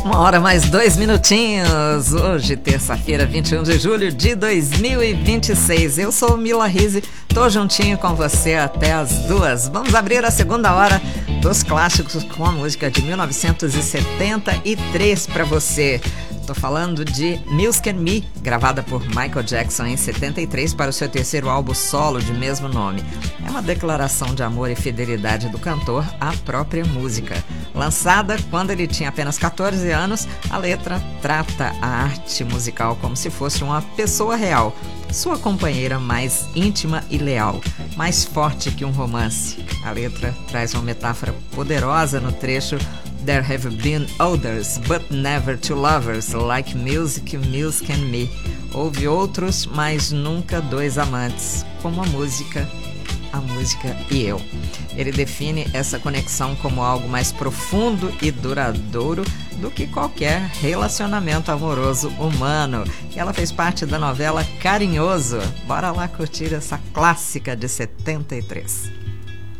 Uma hora mais 2 minutinhos. Hoje, terça-feira, 21 de julho de 2026. Eu sou Mila Rizzi, tô juntinho com você até as 2. Vamos abrir a segunda hora dos clássicos com a música de 1973 para você. Tô falando de Music and Me, gravada por Michael Jackson em 73 para o seu terceiro álbum solo de mesmo nome. É uma declaração de amor e fidelidade do cantor à própria música. Lançada quando ele tinha apenas 14 anos, a letra trata a arte musical como se fosse uma pessoa real, sua companheira mais íntima e leal, mais forte que um romance. A letra traz uma metáfora poderosa no trecho There have been others, but never two lovers, like music, music and me. Houve outros, mas nunca dois amantes, como a música e eu. Ele define essa conexão como algo mais profundo e duradouro do que qualquer relacionamento amoroso humano. E ela fez parte da novela Carinhoso. Bora lá curtir essa clássica de 73.